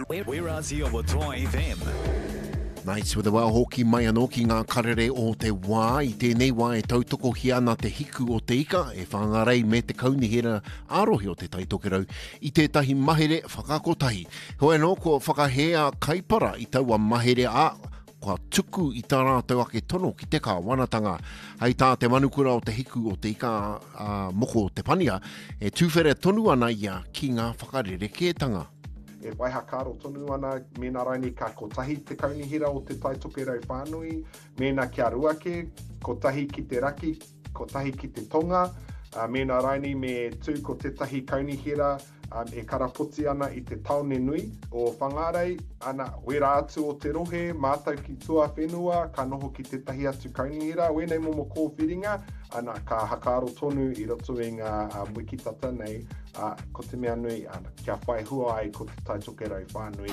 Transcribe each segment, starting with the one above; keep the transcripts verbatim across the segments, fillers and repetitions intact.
We're Aotearoa Toa F M. Nice with the wā hoki mai anō ki ngā karere o te wā. I tēnei wā e tautoko hi ana te hiku o te ika, e whangarei me te kaunihera ārohi o te taitokerau i tētahi mahere whakakotahi. Hoe no, ko whakahea kaipara i taua mahere a, kua tuku i tā rātou ake tono ki te kā wanatanga. Hei tā te manukura o te hiku o te ika uh, moko o te pania, e tūwhere tonu ana ia ki ngā whakarere-ketanga. E waiha kāro tonu ana, mēnā raini ka kotahi te kaunihira o te taitokerau whānui, mēnā kia ruake, kotahi ki te raki, kotahi ki te tonga, uh, mēnā raini me tū ko tetahi kaunihira um, e karapoti ana i te taone nui o whangarei, ana wera atu o te rohe, mātau ki tua whenua, ka noho ki tetahi atu kaunihira, wēnei momo kōwhiringa, ana ka hakaro tonu i roto i ngā uh, wikitata nei, uh, ko te mea nui, ana kia whai hua ai ko te taitokerau whānui.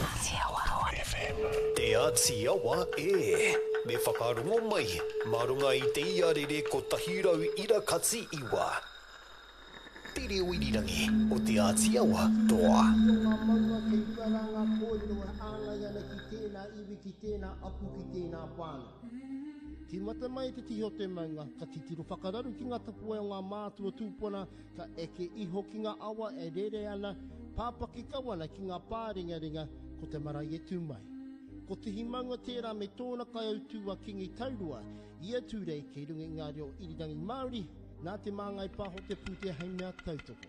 Te Ātiawa e, me whakarongo mai, marunga i te iarere ko tahirau ira katsi iwa. Te reo irirangi o te Ātiawa toa. Ngā maunga kei uaranga kōrero e āngai ana ki tēnā iwi ki tēnā apu ki tēnā pāna. Ki mata mai te tiho te maunga, ka titiro whakararu ki ngā tapua o ngā mātua tūpuna, ka eke iho ki ngā awa e rere ana, pāpaki kawana ki ngā pāringa ringa, ko te marae e tūmai. Ko te himaunga tērā me tōna kai au tūa kingi taurua, ia tūrei kei rungi ngā reo irirangi Māori, nā te māngai pāho te pūtea hei mea tautoko.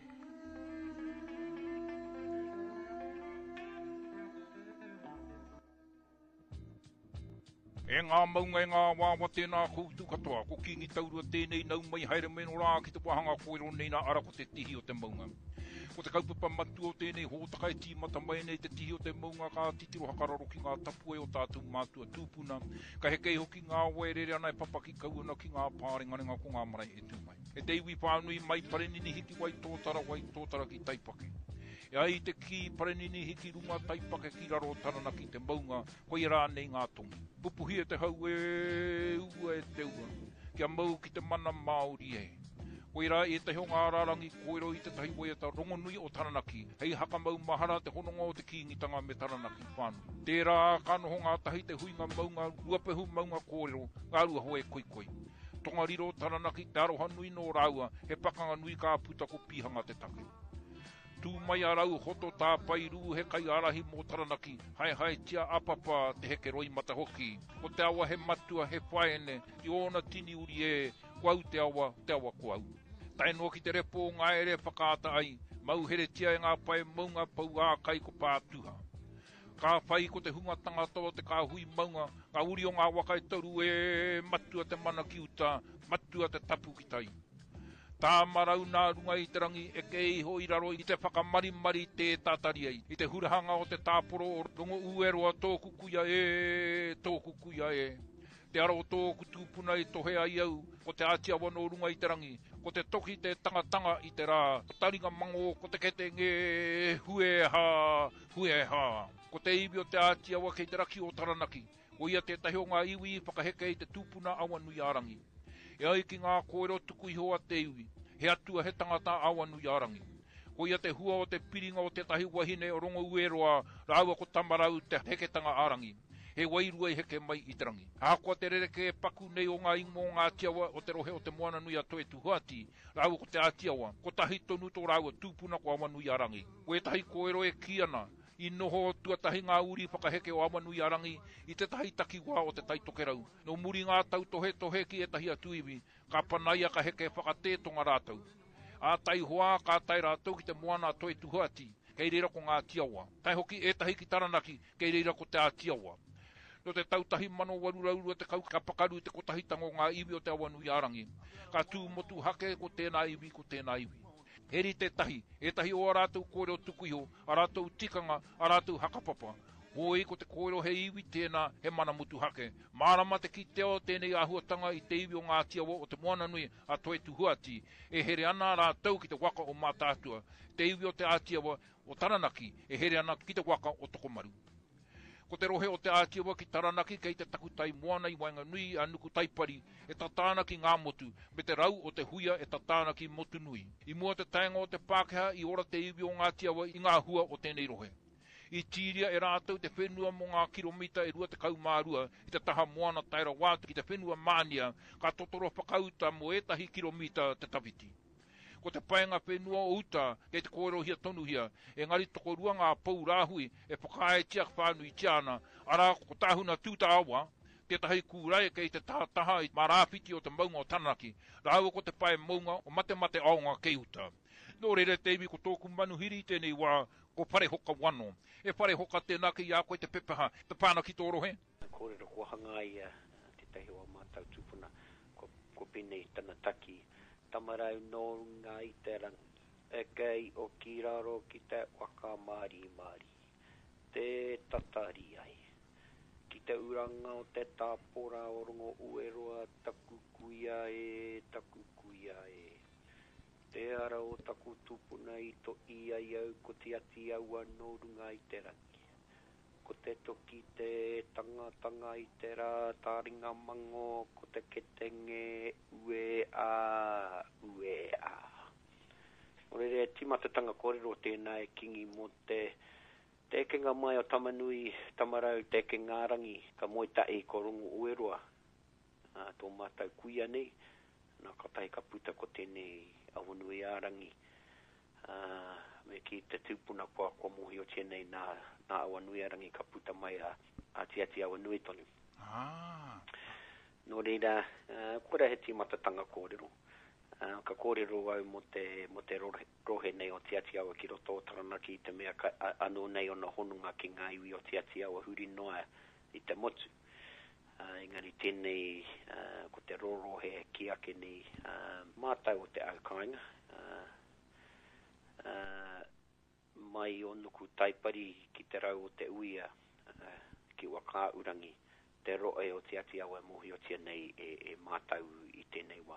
E ngā maunga e ngā wāwa tēnā koutu katoa, ko kingi taurua tēnei nau mai haere meno rā ki te wahanga koero nei nā ara ko te tihi o te maunga. Ko te kaupapa matu o tēnei hōtaka e tīmata mai nei te tihi o te maunga ka titiro hakararo ki ngā tapue o tātou mātua tūpuna, ka hekei hoki ngā waerere ana e papaki kauana ki ngā pārengarenga ko ngā marae e tūmai. E te iwi whānui mai parenini hiki wai tōtara wai tōtara ki taipake. E ai te ki parenini hiki runga taipake ki raro tarana ki te maunga, koi rā nei ngā tongi. Pupuhi e te hau e ua e te ua, kia mau ki te mana Māori e. Koi rā e te heo ngā rārangi koero i te tahi waiata rongo nui o Taranaki, hei haka mau mahara te hononga o te kīngitanga me Taranaki whānu. Tērā kanoho ngā tahi te huinga maunga, ruapehu maunga kōrero, ngā rua hoe koi koi. Tonga riro Taranaki te aroha nui no rāua, he pakanga nui ka puta ko pihanga te take. Tū mai a rau hoto tā pai rū he kai arahi mō Taranaki, hai hai tia apapa te heke roi mata hoki. Ko te awa he matua he whaene, i ona tini uri e, kuau te awa, te awa kuau. Tai noa ki te repo ngā ere whakaata ai, mau here tia e ngā pai maunga pau ā kai ko pātuha. Ka whai ko te hunga tangata o te kā hui maunga, ngā uri o ngā wakai tauru e matua te mana ki uta, matua te tapu ki tai. Tā marau nā runga i te rangi e kei ho i raro i te whakamarimari te tātari ai. I te hurahanga o te tāporo o rongo ueroa tōku kuia e, tōku kuia e. Te aro o tōku tūpuna i tohe ai au, ko te Ātiawa no runga i te rangi, ko te toki te tangatanga i te rā, ko taringa mango, ko te kete nge hueha, hueha. Ko te iwi o te Ātiawa kei te raki o Taranaki, o ia te tahi o ngā iwi whakaheke i te tūpuna awa nui arangi. E ai ki ngā koero tuku iho a te iwi, he atua he tangata awa nui arangi. Ko ia te hua o te piringa o te tahi wahine o rongo ueroa, rāua ko tamarau te heketanga arangi. He wairua i heke mai i te rangi. Hākua te rereke e paku nei o ngā ingo ngā Ātiawa o te rohe o te moana nui a toe tuhuati, rāua ko te Ātiawa, ko tahi tonu tō rāua tūpuna ko awa nui arangi. Ko e tahi koero e kiana, i noho tuatahi ngā uri whakaheke o awa nui arangi, i te tahi taki wā o te taitokerau. No muri ngā tau tohe tohe ki e tahi atu iwi, ka panaia ka heke whakatētonga rātau. A tai hoa ka tai rātau ki te moana a toe tuhuati, kei reira ko ngā Ātiawa. Tai hoki e tahi ki Taranaki, kei reira ko te Ātiawa. No te tautahi mano warurauru te kau ka pakaru te kotahi tango ngā iwi o te awa nui arangi. Ka tū motu hake ko tēnā iwi ko tēnā iwi. Heri te tahi, e tahi o a rātou kōreo tukuiho, a rātou tikanga, a rātou hakapapa. Hoi ko te kōreo he iwi tēnā he mana mutu hake. Mārama te ki teo tēnei āhuatanga i te iwi o ngā Ātiawa o te moana nui a toe tuhuati. E here ana rātou ki te waka o mātātua. Te iwi o te Ātiawa o Taranaki, e here ana ki te waka o Tokomaru. Ko te rohe o te Ātiawa ki Taranaki kei te takutai moana i wainga nui a nuku taipari e tatāna ki ngā motu, me te rau o te huia e tatāna ki motu nui. I mua te taenga o te Pākehā i ora te iwi o ngā Ātiawa i ngā hua o tēnei rohe. I tīria e rātou te whenua mo ngā kilomita e rua te kaumārua i te taha moana taira wātu ki te whenua mānia ka totoro whakauta mo etahi kilomita te tawiti. Ko te paenga whenua o uta kei te kōrohia tonuhia e ngari toko rua ngā pou rāhui e whakae tiak whānui tiana ara ko tāhuna tūta awa te tahi kūrai kei te tahataha i marāwhiti o te maunga o Taranaki. Rāua ko te pae maunga o mate mate aonga kei uta. Nō reire teimi ko tōku manuhiri tēnei wā ko pare hoka wano. E pare hoka tēnā ki a koe te pepeha, te pāna ki tō rohe? Kōrero kua hangai te tahi o mātau tūpuna, ko, ko pene i tana taki. Tamarau nō ngā i te rangi. E kei o ki raro ki te waka māri māri. Te tatari ai. Ki te uranga o te tāpora o rongo ueroa taku kuia e, taku kuia e. Te ara o taku tupuna i to ia iau ko te ati aua no runga i te rangi. Ko te toki te tanga tanga i te rā tāringa mango ko te ketenge ue a, ue a. Orere timatatanga kōrero tēnā e kingi mo te te kenga mai o tamanui tamarau te kenga rangi ka moita e ko rongo ueroa. Uh, tō mātau kuia nei, nā katai ka puta ko tēnei awanu e ārangi. Uh, me ki te tūpuna kua kua mohi o tēnei nā, nā awanu e ārangi ka puta mai a, a te ati awanu e tonu. Ah. Nō reira, uh, kura he timatatanga kōrero. Uh, ka kōrero au mo te, mo te rohe, rohe nei o te ati awa ki roto o Taranaki i te mea ka, a, anō nei o na honunga ki ngā iwi o te ati awa huri noa i te motu. Uh, engari tēnei uh, ko te rorohe ki ake nei uh, mātau o te aukainga uh, uh, mai o nuku taipari ki te rau o te uia uh, ki waka urangi te roe o te ati awa mohi o tēnei e, e mātau i tēnei wā.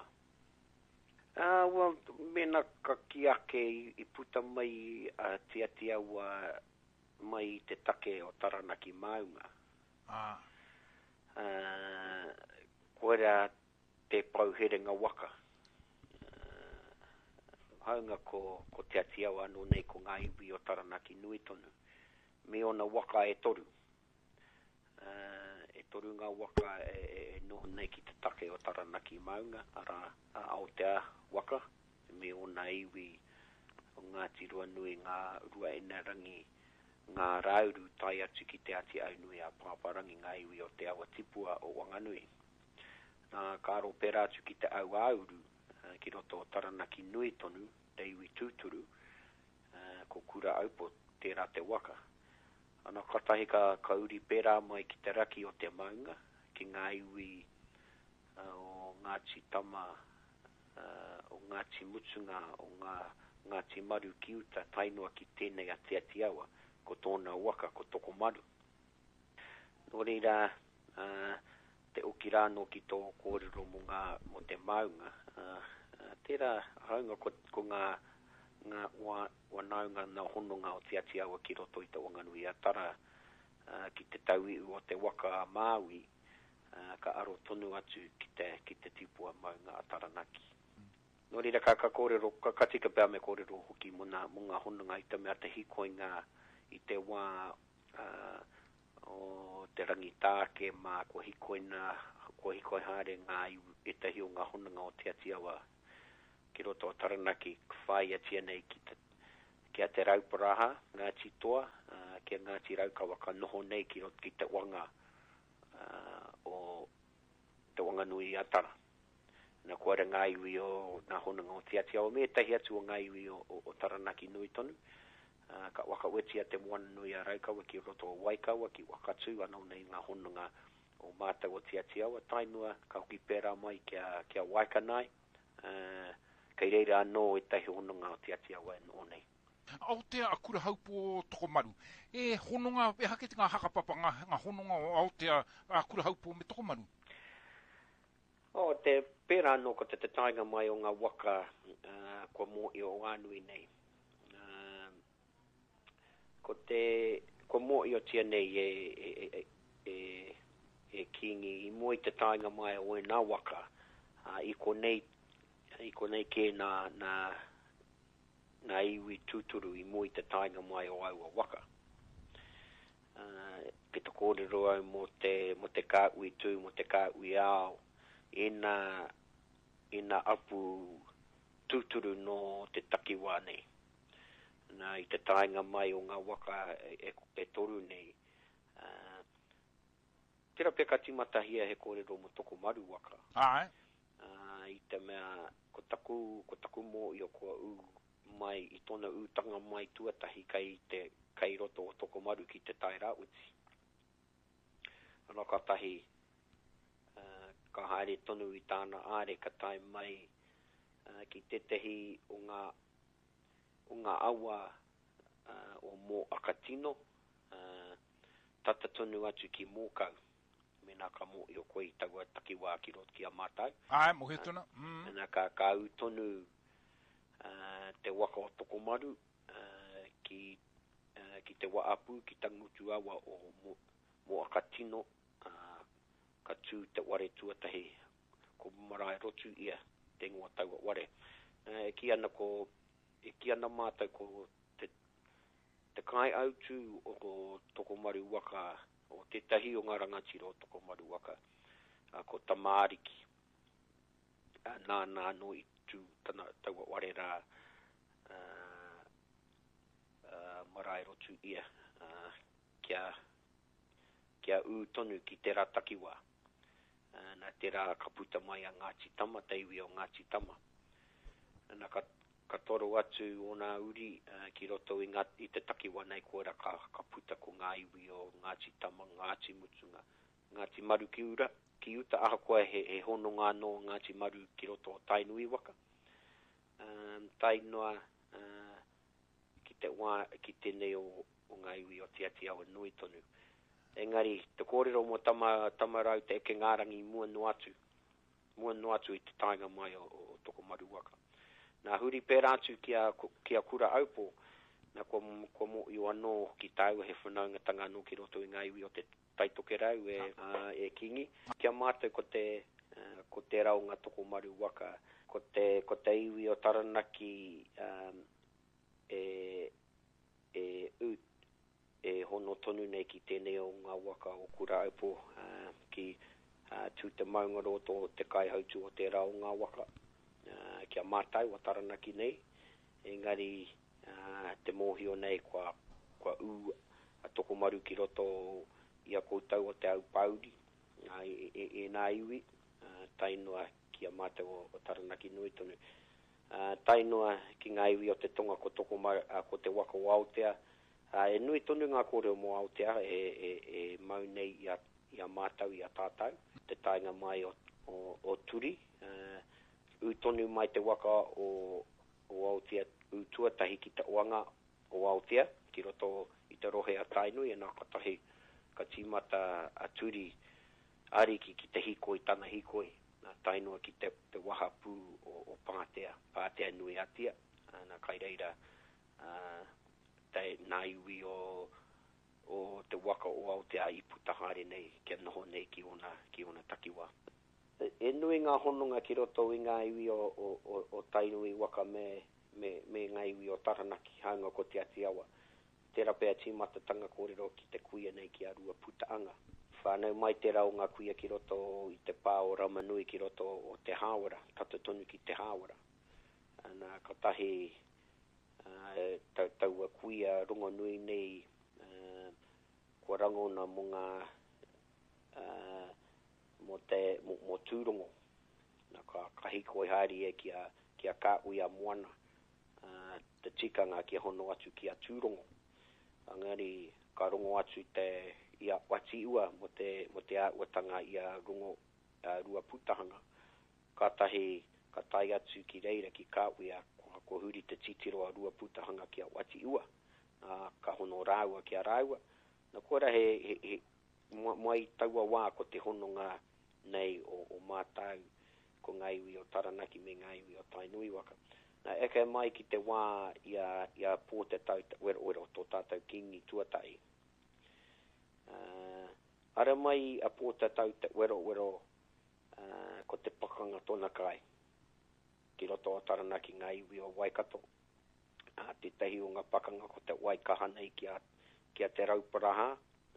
Uh, well, mena ka ki ake i, i puta mai uh, te ati awa mai te take o Taranaki maunga. Ah. Uh, koera te pauherenga waka. Uh, haunga ko, ko te ati awa anō nei ko ngā iwi o Taranaki nui tonu. Me ona waka e toru. Uh, e toru ngā waka e, e, e noho nei ki te take o Taranaki maunga, ara a Aotea waka. Me ona iwi o ngā tirua nui ngā rua ena rangi ngā rauru tai atu ki te ati aunui a Pāparangi ngā iwi o te awa tipua o Wanganui. Nā kāro pera atu ki te au auru, uh, ki roto o Taranaki nui tonu, te iwi tūturu, uh, ko kura aupo tērā te waka. Ana katahi ka kauri pera mai ki te raki o te maunga, ki ngā iwi uh, o Ngāti Tama, uh, o Ngāti Mutunga, o ngā Ngāti Maru ki uta, tainua ki tēnei a te ati awa, ko tōna waka, ko toko maru. Nō reira, uh, te okirāno ki tō kōrero mo, ngā, mo te maunga, uh, uh, tērā haunga ko, ko ngā, ngā wa, wanaunga nā hononga o te ati awa ki roto i te Wanganui a Tara, uh, ki te tauiu o te waka a Māui, uh, ka aro tonu atu ki te, ki te tipua maunga a Taranaki. Nō reira, ka, ka kōrero, ka katika pēr me kōrero hoki mo ngā, mo ngā hononga i te mea te hikoi ngā i te wā uh, o te rangi tāke mā kua hikoina, kua hikoi haere ngā i etahi o ngā honanga o te ati awa ki roto o Taranaki whai atia nei ki, te, ki a te rauparaha, Ngāti Toa, uh, ki a Ngāti Raukawa ka noho nei ki, roto, ki te wanga uh, o te Wanganui a Tara. Nā kua re ngā iwi o ngā honanga o te ati awa, me etahi atu o ngā iwi o, o, o Taranaki nui tonu. Uh, ka waka wetia te moana nui a Raukawa ki roto o Waikawa ki Wakatu anō nei ngā hononga o mātau o te ati awa tainua ka hoki pērā mai kia, kia Waikanai uh, kei reira anō e tahi hononga o te ati awa anō nei. Aotea a kura haupo toko maru. E hononga, e hake te ngā hakapapa ngā, ngā hononga o Aotea a kura haupo me toko maru? O te pērā anō ko te te tainga mai o ngā waka uh, kua mō i o Wānui nei. Ko te, ko mō i o tia nei e, e, e, e, e kingi i mō i te tainga mai o e nā waka, uh, i ko nei, i ko nei ke nā, nā, nā iwi tūturu i mō i te tainga mai o au a waka. uh, ki te kōrero au mo te, mo te kā ui tū, mo te kā ui ao, ina, ina apu tūturu no te takiwā nei. Nā i te tainga mai o ngā waka e, e toru nei. Uh, tera peka timatahia he kōrero mo toko maru waka. Ai. Uh, I te mea, ko taku, ko taku mō i o kua u mai, i tona utanga mai tuatahi kai te kai roto o toko maru ki te tai rauti. Ano ka tahi, uh, ka haere tonu i tāna are ka tai mai uh, ki te tehi o ngā o ngā awa uh, o mō akatino, uh, tata tonu atu ki mōkau, mena ka mō i o koe i taua takiwā ki rot ki a mātau. Ai, mo hituna. Mm. Mena ka kāu tonu uh, te waka o toko maru, uh, ki, uh, ki te waapu, ki tangutu awa o mō, mō akatino, uh, ka tū te ware tuatahi, ko marae rotu ia, te ngua taua ware. Uh, ki ana ko e ki ana mātou ko te, te kai autu o ko toko maru waka, o te tahi o ngā rangatiro o toko maru waka, uh, ko tamariki. Uh, nā nā no i tū tana taua ware rā uh, uh, marae rotu ia, uh, kia, kia u tonu ki te rā takiwā. Uh, nā te rā ka puta mai a Ngāti Tama, te iwi o Ngāti Tama. Nā ka ka toro atu o ngā uri uh, ki roto i, ngā, i te takiwa nei kora ka, ka puta ko ngā iwi o Ngāti Tama, Ngāti Mutunga, Ngāti Maru ki ura, ki uta aha koe he, he hono ngā no Ngāti Maru ki roto o Tainui waka. Um, tainua uh, ki te wā, ki tēnei o, o ngā iwi o te ati awa nui tonu. Engari, te kōrero mo tama, tama rau te eke ngārangi mua no atu, mua no atu i te tainga mai o, o toko maru waka. Nā huri pērā atu kia, kia kura aupo, nā ko, ko mo i wano ki tau he whanaunga tanga no ki roto i ngā iwi o te taitoke rau e, uh, e kingi. Kia mātou ko te, uh, ko te rau ngā toko maru waka, ko te, ko te iwi o Taranaki um, e, e ut, e hono tonu nei ki tēnei o ngā waka o kura aupo, uh, ki uh, tū te maunga roto o te kai hautu o te rau ngā waka. Uh, kia mātai wa Taranaki nei, engari uh, te mōhio nei kua, kua u a toko maru ki roto i a koutou o te au pauri, uh, e, e, e nā iwi, uh, tainua kia mātai o, o Taranaki nui tonu. Uh, tainua ki ngā iwi o te tonga ko toko maru, uh, ko te waka o Aotea, uh, e nui tonu ngā kōreo mo Aotea, e, e, e mau nei i a, i a mātau, i a tātau, te tainga mai o, o, o Turi, uh, u tonu mai te waka o, o Aotea, u tuatahi ki te oanga o Aotea, ki roto i te rohe a Tainui, e nā katahi ka tīmata a Turi ariki ki te hikoi, tana hikoi, nā Tainua ki te, te wahapu o, o Pātea, Pātea nui atia, nā kai reira uh, te nā iwi o, o te waka o Aotea i putahare nei, kia noho nei ki ona, ki ona takiwā. E nui ngā hononga ki roto i ngā iwi o, o, o, o Tainui waka me, me, me ngā iwi o Taranaki, hanga ko te ati awa. Tera pēr tīmata tanga kōrero ki te kuia nei ki a rua putaanga. Whānau mai te rau ngā kuia ki roto i te pā o Ramanui ki roto o te Hāwara, tata tonu ki te Hāwara. Nā katahi uh, tau, taua kuia rongo nui nei uh, kua rangona mo ngā uh, mo te mo, mo tūrongo na ka kahiko i haere e kia kia ka uia moana uh, te tikanga kia hono atu kia tūrongo angari ka rongo atu te ia wati ua mo te mo te awatanga ia rongo uh, rua putahanga ka tahi ka tai atu ki reira ki ka uia ko, ko huri te titiro a rua putahanga kia wati ua uh, ka hono rāua kia rāua na kora he, he, he mai taua wā ko te hononga nei o, o mātau ko ngā iwi o Taranaki me ngā iwi o Tainui waka. Nā eke mai ki te wā ia, ia pō te tau wero wero tō tātou kingi tuatai. Uh, ara mai a pō te tau te wero wero uh, ko te pakanga tōna kai. Ki roto o Taranaki ngā iwi o Waikato. Uh, te tehi o ngā pakanga ko te Waikaha nei kia, kia te rauparaha.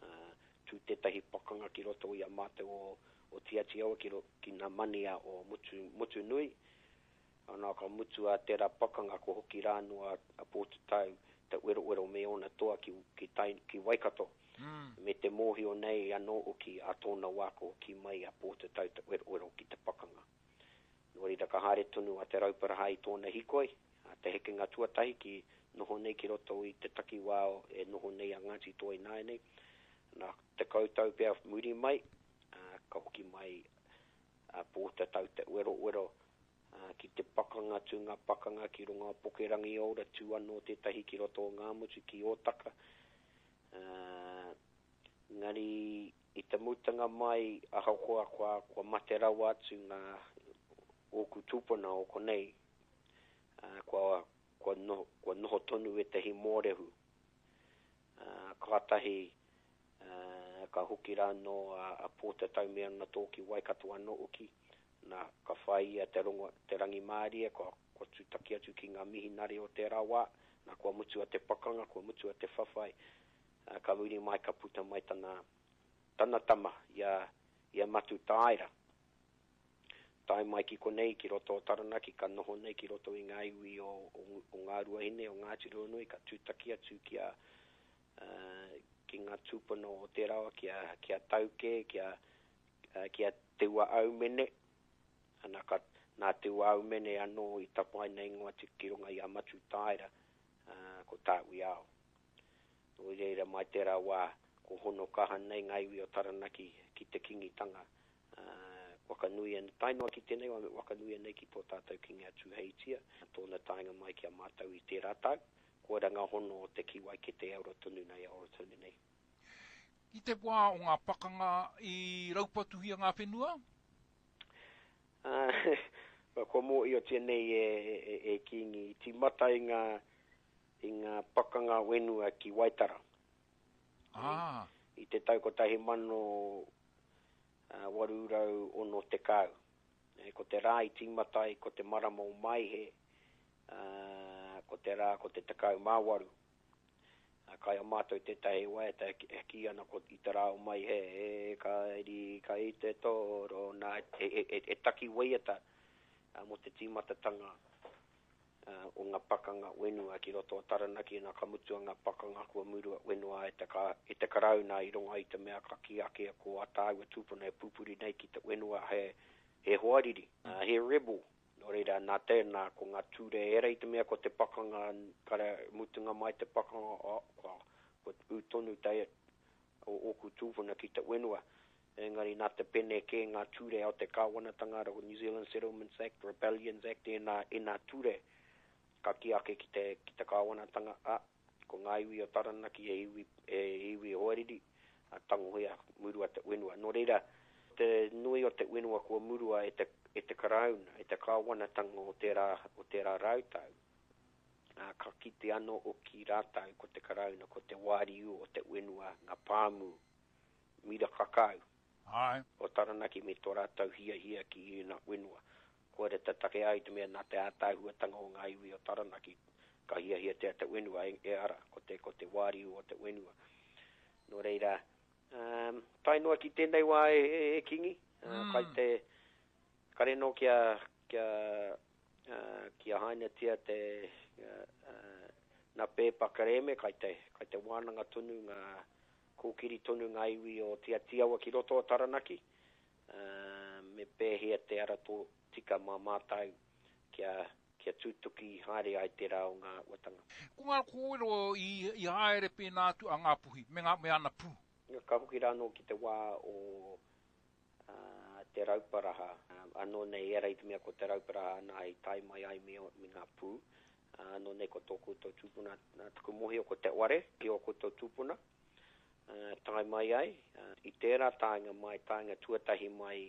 tū tētahi pakanga ki roto i a mate o, o tiatiawa ki, ro, ki nā mania o mutu, mutu nui. Ana ka mutu a tērā pakanga ko hoki rānua a pōtu tau te wero wero me ona toa ki, ki, tai, ki Waikato. Mm. Me te mōhio nei anō o ki a tōna wako ki mai a pōtu tau te wero wero ki te pakanga. Nori ka hare tunu a te rauparaha i tōna hikoi, a te hekenga tuatahi ki noho nei ki roto i te taki wao e noho nei a Ngāti Toi nai nei. Nā te koutou pia muri mai, uh, ka hoki mai a pōta tau te wero wero uh, ki te pakanga tu ngā pakanga ki runga pokerangi ora tu anō tētahi ki roto o ngā mutu ki Otaka. Uh, ngari i te mutanga mai a haukoa kua, kua mate rawa atu ngā oku tūpuna o konei, uh, kua Kua noho, kua noho tonu e te hi mōrehu. Uh, kātahi, uh, ka hoki rāno a, a pōta tau mea na tōki Waikato anō uki. Nā ka whai a te, runga, te rangi māria, kua, kua tūtaki atu ki ngā mihi nari o te rawa. Nā kua mutu a te pakanga, kua mutu a te whawhai. Uh, ka muri mai ka puta mai tana, tana tama ia, ia matu tāira. Tai mai ki konei ki roto o Taranaki, ka noho nei ki roto i ngā iwi o, o, o ngā ruahine, o Ngāti Ronui, ka tūtaki atu ki a, uh, ki ngā tūpuna o te rawa, ki a, ki a tauke, ki a, uh, ki a te ua au mene. Ana ka, nā te ua au mene anō i tapai nei ngoa te kironga i a matu tāira, uh, ko tāui ao. O reira mai te rawa, ko hono kaha nei ngā iwi o Taranaki ki te kingitanga. Uh, Wakanui an tainoa ki tēnei, wakanui nei ki tō tātou kinga atu heitia, tōna tainga mai ki a mātau i te rātau, ko ranga hono o te kiwai ki te aura tonu nei, aura tonu nei. I te wā o ngā pakanga i raupatuhia ngā whenua? Uh, ko mō i o tēnei e, e, e kingi, ti mata i ngā, i ngā pakanga wenua ki Waitara. Ah. I, i te tau ko tahi mano Uh, warurau ono te kau. E, ko te rā i tīmatai, ko te marama o mai he, uh, ko te rā, ko te tekau māwaru. Uh, kai a mātou te tahi wai, te e ki ana ko i te rā o mai he, e kairi, ka i te toro, nā, e, e, e, e taki waiata uh, mo te tīmatatanga uh, o ngā pakanga wenua ki roto o Taranaki, nā ka mutua ngā pakanga kua murua wenua e te, ka, e te karauna i ronga i te mea ka ki ake ko atāua tūpuna e pupuri nei ki te wenua he, he hoariri, uh, he rebel. No reira, nā tēnā ko ngā ture e rei te mea ko te pakanga, kare mutunga mai te pakanga o, ko, ko utonu tei o oku tūpuna ki te wenua. Engari nā te pene ke ngā ture o te kāwanatanga o New Zealand Settlements Act, Rebellions Act, e nā, e nā ture. Ka ki ake ki te, ki te kāwanatanga a, ko ngā iwi o Taranaki e iwi, e iwi hoariri, a tangohia murua te wenua. No reira, te nui o te wenua kua murua e te, e te karauna, e te kāwanatanga o te rā, o te rā rautau. A, ka kite ano o ki rātau ko te karauna, ko te wāriu o te wenua, ngā pāmu, mira kakau. Ai. O Taranaki me tō rātau hia hia ki i ngā wenua. Ko re te take ai te mea nā te ātauhuatanga o ngā iwi o Taranaki, ka hia hia te te wenua e, e ara, ko te, ko te wāriu o te wenua. No reira, um, tainoa ki tēnei wā e, e, e kingi, uh, mm. kai te kareno kia, kia, uh, kia haina tia te uh, uh, nā pē pakareme, kai te, kai te wānanga tonu, ngā kōkiri tonu ngā iwi o tia tiawa ki roto o Taranaki, uh, me pēhia te ara tō tika mā mātau kia, kia tūtuki haere ai te rā o ngā watanga. Ko ngā kōwero i, i haere pēnā tu a ngā puhi, me ngā me ana pū? Ka hoki rāno ki te wā o uh, te rauparaha. Uh, anō nei e rei te mea ko te rauparaha nā i tai mai ai me, me ngā pū. Uh, anō nei ko tō koutou tūpuna, uh, tuku mohi o ko te ware, ki o koutou tūpuna. Uh, tai mai ai, uh, i tērā tāinga mai, tāinga tuatahi mai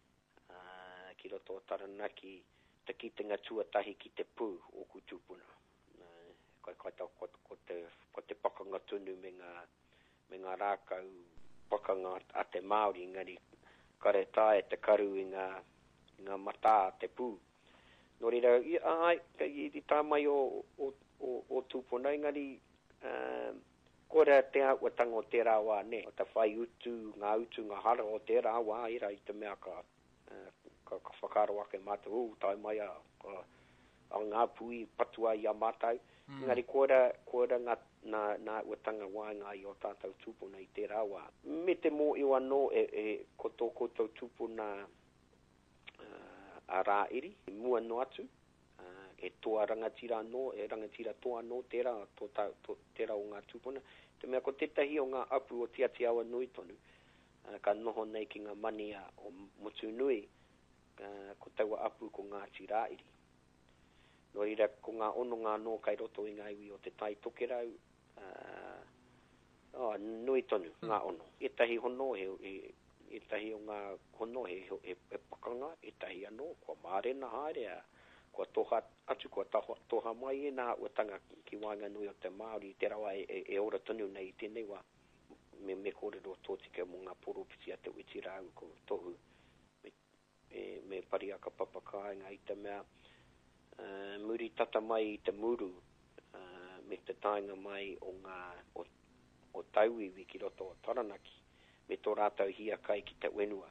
uh, ki roto o Taranaki, te kitinga tuatahi ki te pū o ku tūpuna. Uh, kai kai tau ko, ko, te, ko te pakanga tunu me ngā, me ngā rākau pakanga a te Māori, ngari kare tae te karu i ngā, ngā mata a te pū. Nō reira, i, ai, i, i tā mai o, o, o, o tūpuna, ngari, uh, ko kora te a ua tango te rā wā ne, o ta whai utu, ngā utu, ngā hara o te rā wā, ira i te mea ka, uh, ka, ka whakaro ake mātou, u, tai mai a, ka, a ngā pui patua i a mātou. Mm. Ngari kora, kora ngā, nā, nā ua tanga wāinga i o tātou tūpuna i te rā wā. Me te mō i wano, e, e ko tō koutou tūpuna uh, a rā iri, mua no atu, e toa rangatira no, e rangatira toa no, tērā, tō, tō, tērā o ngā tūpuna. Te mea ko tetahi o ngā apu o te ati awa nui tonu, uh, ka noho nei ki ngā mania o motu nui, uh, ko taua apu ko ngā tirairi. No ira, ko ngā ono ngā no kai roto i ngā iwi o te tai tokerau, uh, oh, nui tonu, mm. ngā ono. E tahi hono, he, e, e tahi o ngā hono, he, he, he pakanga, e tahi ano, kua mārena haere, kua toha atu, kua toha, toha mai e nā ua tanga ki wāinga nui o te Māori, te rawa e, e, e ora tonu nei i tēnei wā. Me, me kōrero tōtika mō ngā poropiti a te witirau ko tohu. Me, me, me pariaka papakainga i te mea, uh, muri tata mai i te muru, uh, me te tainga mai o ngā, o, o tauiwi ki roto o Taranaki, me tō rātau hia kai ki te wenua.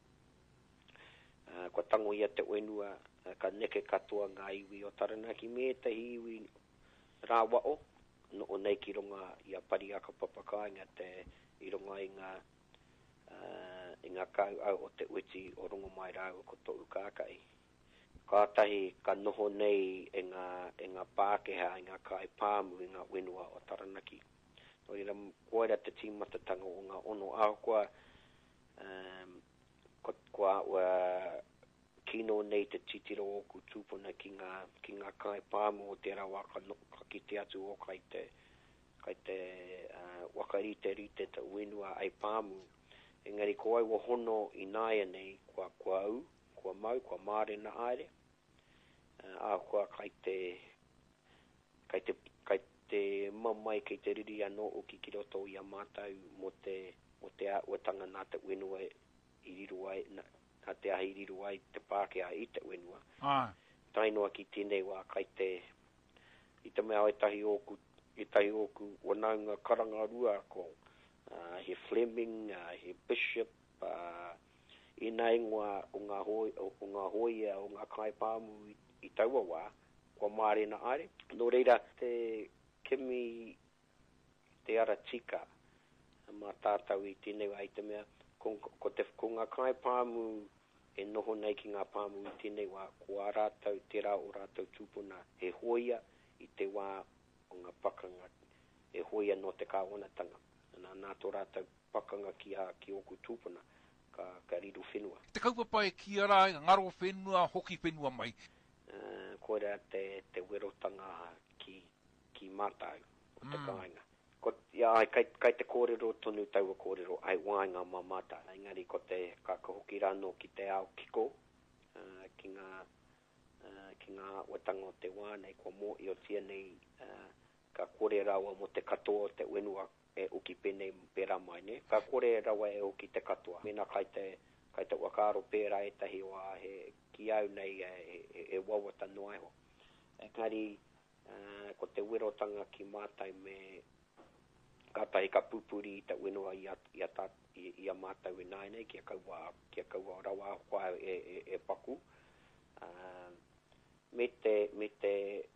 Uh, kua tango ia te wenua, ka neke katoa ngā iwi o Taranaki, me te iwi rā wao, no o nei ki runga i a pariaka papakainga te i runga i ngā, uh, i ngā kau au o te uiti o runga mai rau ko tōu kākai. Kātahi ka noho nei e ngā, e ngā Pākehā, i ngā kai pāmu, i ngā wenua o Taranaki. No i ram koera te tīmatatanga o ngā ono a kua, um, ko, kua ua kino nei te titiro o ku tūpuna ki ngā, ki ngā kai pāmu o te rawa ka, no, ka ki te atu o kai te, kai te uh, wakarite rite te wenua ai pāmu. Engari ko ai wa hono i nāia nei kua kua au, kua mau, kua māre na aere. Uh, a kua kai te, kai te, kai te mamai kei te riri anō o ki ki roto i a mātau mo te, mo te a uatanga nā te wenua i riru ai, na, a te ahi riru ai te Pākehā i te wenua. Ah. Tainoa ki tēnei wā kai te, i te mea o tahi oku, i tahi oku, o naunga karangarua ko, uh, he Fleming, uh, he Bishop, uh, i nā ingoa o ngā hoi, o, o ngā hoia, o ngā kai pāmu i, i taua wā, kua māre na are. No reira, te kimi, te ara tika, mā tātau i tēnei wā i te mea, ko, ko, te, ko ngā kai pāmu e noho nei ki ngā pāmu i tēnei wā, ko a rātau, te rā o rātau tūpuna, he hoia i te wā o ngā pakanga, e hoia no te kāwanatanga. Nā, nā tō rātau pakanga ki a ki oku tūpuna, ka, ka riru whenua. Te kaupapa e ki ara, ngaro whenua, hoki whenua mai. Uh, ko rea te, te werotanga ki, ki mātau o te mm. kāinga. Ko, ia, kai, kai te kōrero tonu taua kōrero ai wāinga mā mata. Engari ko te kakahoki rano ki te ao kiko, uh, ki ngā, uh, ki ngā watanga o te wānei, ko mō i o tia nei, uh, ka kore rawa mo te katoa te wenua e uki penei pera mai ne. Ka kore rawa e uki te katoa. Mena kai te, kai te wakaro pera e tahi wā he ki au nei e, e, e wawata noai ho. Engari, uh, ko te werotanga ki mātai me kātai ka pupuri i te wenua i a, i a, ta, i, i a mātau e nai nei, kia kaua, kia kaua rawa hoa e, e, e paku. Uh, me, te, me te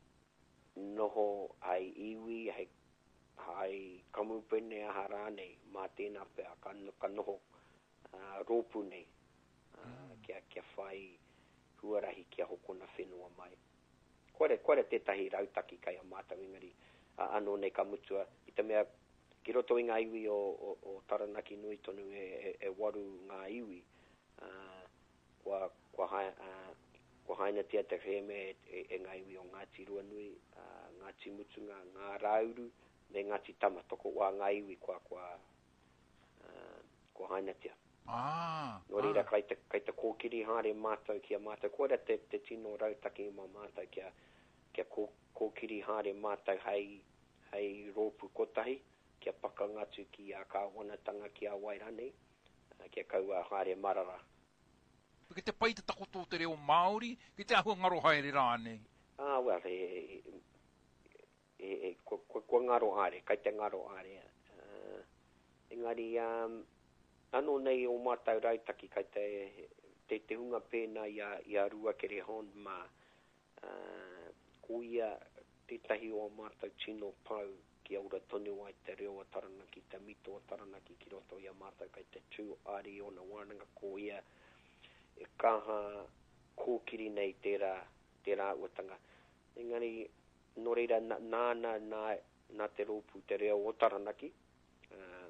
noho ai iwi, hai, hai kamupene aha rānei, mā tēnā pēr, ka, ka noho uh, rōpu nei, uh, mm. kia, kia whai huarahi kia hokona whenua mai. Kore, kore tētahi rautaki kai a mātau engari, uh, anō nei ka mutua, i te mea, ki roto i ngā iwi o, o, o Taranaki nui tonu e, e, e waru ngā iwi, uh, kua, kua, hai, uh, kua haina tia te reme e, e, e ngā iwi o Ngāti Ruanui, uh, Ngāti Mutunga, Ngā Rauru, me Ngāti Tama, toko wā ngā iwi kua, kua, uh, kua haina tia. Ah, no reira, ah. kai, te, kai te kōkiri hare mātou kia mātou, kora te, te tino rautaki mā mātou kia, kia kō, kōkiri hare mātou hei, hei rōpu kotahi, kia pakangatu ki a kāwanatanga ki a Wairane, kia kaua haere marara. Ki te pai te takoto te reo Māori, ki te ahua ngaro haere rāne. Ah, well, e, e, e ko, ko, ko ngaro are, kai te ngaro are. Uh, engari, um, ano nei o mātau rautaki kai te, te te hunga pēna i a, i a rua kere hon ma uh, ko ia te tahi o mātau tino pau ki aura tonu ai te reo a taranaki, te mito a taranaki ki roto i a mātau kai te tū ari o na wānanga ko ia e kaha kōkiri nei tērā, tērā uatanga. Engari, no reira nāna nā, nā te rōpū te reo o taranaki, uh,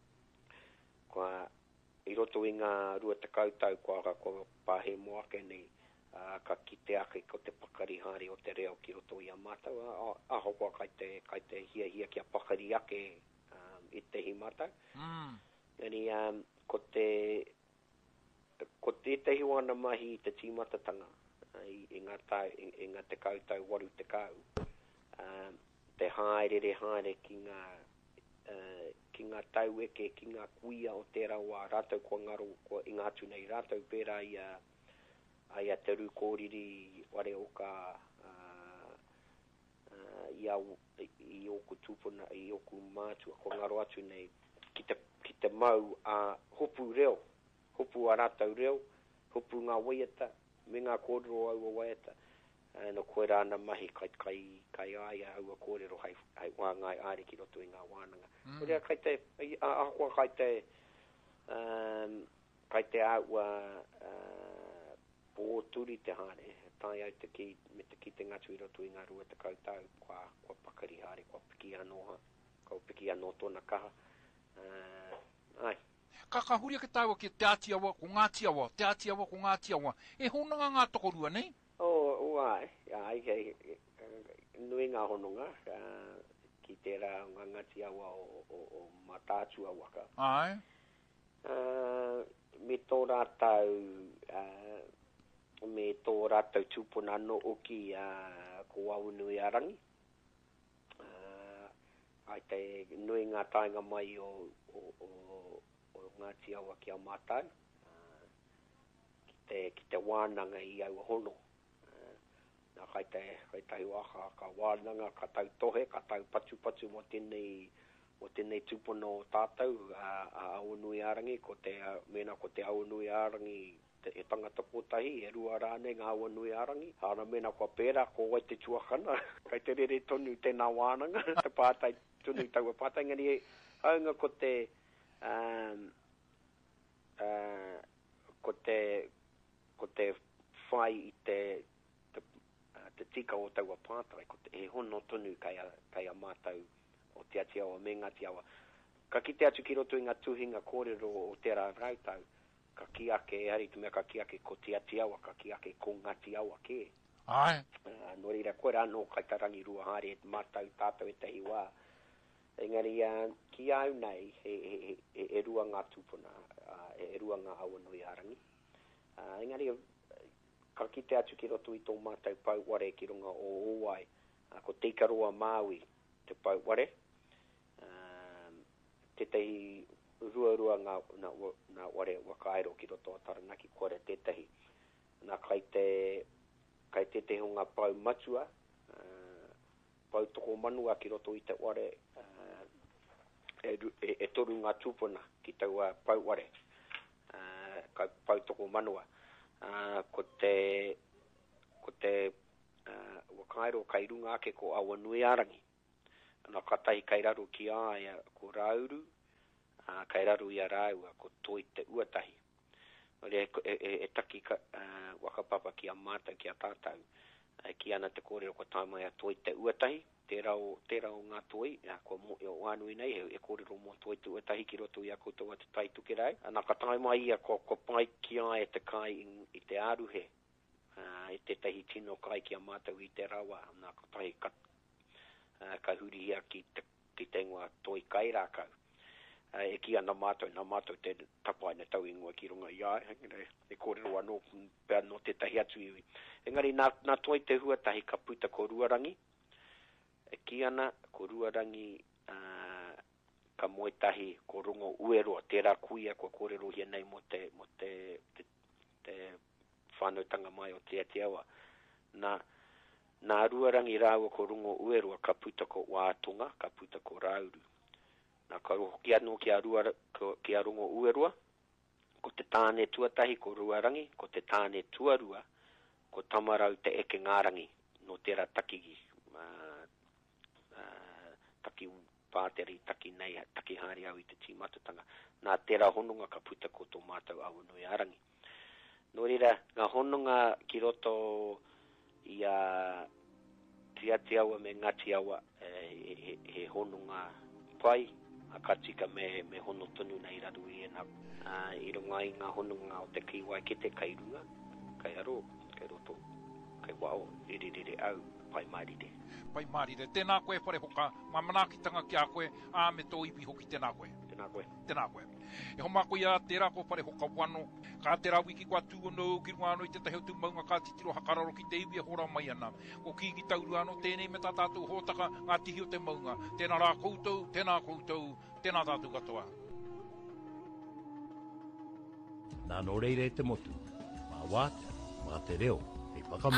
kua i roto i ngā rua te kautau kua ko pāhe moake nei, uh, ka kite ake ko te pakari hāre o te reo ki roto i a mātau, aho kua kai te, kai te hia hia kia pakari ake um, i te hi mātau. Mm. Ngani, um, ko te ko te te hiwana mahi i te tīmatatanga, uh, i, i, ngā tau, i, i ngā te kautau waru te kau. Um, te haere haere ki ngā, uh, ki ngā tau eke, ki ngā kuia o tērā wā rātou kua ngaro, kua i ngā tunei rātou pērā i a, ai a te ru kōriri ware o ka uh, uh, i, au, i oku tūpuna, i oku mātua, kua ngaro atu nei, ki te, ki te mau a hopu reo, hopu a rātau reo, hopu ngā waiata, me ngā kōrero au a waiata, uh, no koe rāna mahi kai, kai, kai aia au a kōrero hai, hai wāngai āre ki roto i ngā wānanga. Mm. Korea kai te, a ahua kai te, um, kai te aua uh, pōturi te hane, tai au te ki, me te ki te ngatu i roto i ngā rua te kautau, kua, kua pakari hare, kua piki anoha, kua piki ano tōna kaha. Uh, ai. Ka ka huria ke tāua ki te ati awa, ko ngāti awa, te ati awa, ko ngāti awa. E honanga ngā tokorua, nei? O, oh, o ai, ai, ai, nui ngā hononga, uh, ki tērā ngā ngāti awa o, o, o matātu awaka. Ai. Uh, me tō rātau, uh, me tō rātau tūpuna no oki uh, ko au nui arangi. Uh, ai te nui ngā tainga mai o, o, o ngāti awa ki a mātai, uh, ki, te, ki te wānanga i au hono. Uh, nā kai te, kai te waka, ka wānanga, ka tau tohe, ka tau patu patu mo tēnei, mo tēnei tūpuna o tātou, uh, a au nui arangi, ko te, uh, mena ko te au nui arangi, te, e tangata potahi, e rua rāne ngā au nui arangi, hana mena ko pēra, ko wai te tuakana, kai te rere tonu tēnā wānanga, te pātai, tonu tau a pātai, ngani e, haunga ko te, um, Uh, ko te ko te whai i te te, uh, te tika o tau a pātai, ko te e hono tonu kai a, kai a mātau o te ati awa, me ngati awa. Ka ki te atu ki roto i ngā tuhinga kōrero o tērā rautau, ka ki ake, e hari tu mea ka ki ake ko te ati awa, ka ki ake ko ngati awa ke. Ai. Uh, no reira, koe rāno kai tarangi rua hare, mātau tātou e tehi wā. Engari, uh, ki au nei, e, e, e, e rua ngā tūpuna, uh, e, e rua ngā awa nui arangi. Uh, engari, ka ki te atu ki roto i tō mātou pauware ki runga o Owai, uh, ko Teikaroa Māui, te pauware. Uh, te tehi rua rua ngā, ngā, ngā ware wakaero ki roto a Taranaki, kore te tehi. Nā kai te, kai te te hunga pau matua, uh, pau toko manua ki roto i te ware, uh, E, e, e toru ngā tūpuna ki taua pauware, uh, ka pau toko manua. Uh, ko te, ko te uh, wakaero kai runga ake ko awa nui arangi. Nā katai kai raru ki aia ko rauru, uh, kai raru i a raua ko toi te uatahi. E, e, e, e taki ka, uh, wakapapa ki a mātau ki a tātau, uh, ki ana te kōrero ko tāmai a toi te uatahi, tērā o, tērā o ngā toi, ja, ko mo, e o anui nei, e, e kōrero mō toi tu e tahi ki roto i a koutou a te tai tuke rau. Nā ka tai mai ia, ko, ko pai ki a e te kai i, i te aruhe, uh, e te tahi tino kai ki a mātau i te rawa, nā ka tai ka, uh, ka huri ia ki te, ki te ngua toi kai rākau. Uh, e ki ana mātou, nā mātou te tapai na tau ingoa ki runga ia, e, e kōrero anō, pēr no te tahi atu iwi. Engari, nā, nā toi te huatahi ka puta ko Ruarangi, e ki ana ko Ruarangi uh, ka moetahi ko rungo ueroa, tērā kuia ko kōrero hia nei mo te, mo te, te, te whānautanga mai o te ati awa. Nā, Nā ruarangi rāua ko rungo uerua ka puta ko wātunga, ka puta ko rauru. Nā ka hoki anō ki a, rua, ki a rungo uerua, ko te tāne tuatahi ko ruarangi, ko te tāne tuarua, ko tamarau te eke ngārangi, no tērā taki, uh, uh, taki pāteri, taki nei, taki hari au i te tīmatutanga. Nā tērā honunga ka puta ko tō mātou au nui arangi. Nō reira, ngā honunga ki roto i a tiati aua me ngati aua eh, he, he honunga pai, a ka tika me, me hono tonu nei raru i ena. Uh, I runga i ngā honunga o te kiwai ki te kairunga, kai aro, kai roto, kai wao, riri riri au, pai marire. Pai marire, tēnā koe whare hoka, mā manakitanga ki a koe, ā me tō ipi hoki tēnā koe. Tēnā koe. Tēnā koe. E homa koe a tērā ko whare hoka wano, ka tērā wiki kua tūono, ki runga anō i te tahi o tū maunga ka titiro hakararo ki te iwi e hora mai ana. Ko ki ki tauru anō, tēnei me tā tātou hōtaka, ngā tihi o te maunga. Tēnā rā koutou, tēnā koutou, tēnā tātou katoa. Nā no reire te motu, mā wāt, mā te reo, hei whaka